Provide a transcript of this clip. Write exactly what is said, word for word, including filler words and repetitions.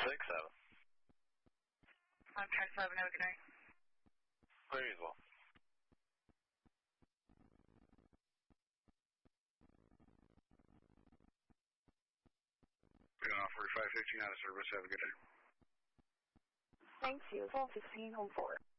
six seven. I'm ten seven, have a good night. Very well. Going off forty-five fifteen out of service, have a good day. Thank you, four fifteen oh four.